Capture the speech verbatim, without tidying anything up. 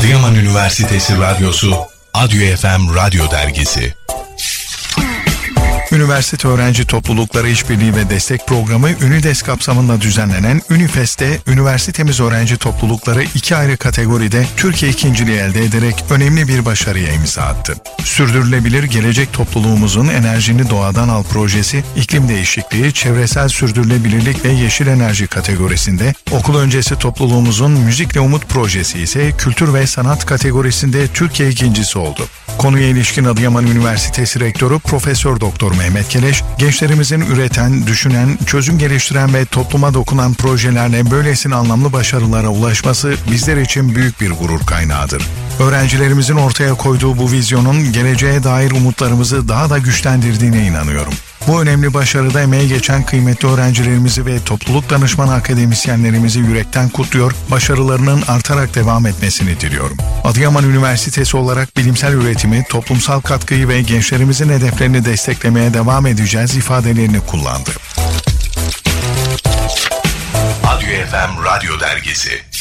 Adıyaman Üniversitesi Radyosu, Adyo F M Radyo Dergisi. Üniversite Öğrenci Toplulukları İşbirliği ve Destek Programı Ünides kapsamında düzenlenen Ünifest'te üniversitemiz öğrenci toplulukları iki ayrı kategoride Türkiye ikinciliği elde ederek önemli bir başarıya imza attı. Sürdürülebilir Gelecek Topluluğumuzun Enerjini Doğadan Al projesi, iklim değişikliği, çevresel sürdürülebilirlik ve yeşil enerji kategorisinde, okul öncesi topluluğumuzun Müzikle Umut projesi ise kültür ve sanat kategorisinde Türkiye ikincisi oldu. Konuya ilişkin Adıyaman Üniversitesi Rektörü Profesör Doktor Mehmet Keleş, gençlerimizin üreten, düşünen, çözüm geliştiren ve topluma dokunan projelerle böylesine anlamlı başarılara ulaşması bizler için büyük bir gurur kaynağıdır. Öğrencilerimizin ortaya koyduğu bu vizyonun geleceğe dair umutlarımızı daha da güçlendirdiğine inanıyorum. Bu önemli başarıda emeği geçen kıymetli öğrencilerimizi ve topluluk danışmanı akademisyenlerimizi yürekten kutluyor, başarılarının artarak devam etmesini diliyorum. Adıyaman Üniversitesi olarak bilimsel üretimi, toplumsal katkıyı ve gençlerimizin hedeflerini desteklemeye devam edeceğiz ifadelerini kullandı. Adyo F M Radyo Dergisi.